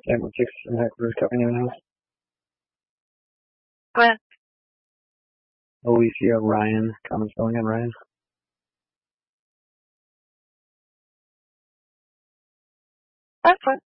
Jaguar 6 and headquarters covering anyone else. What? Alicia, Ryan. Comments going on, Ryan? That's fine.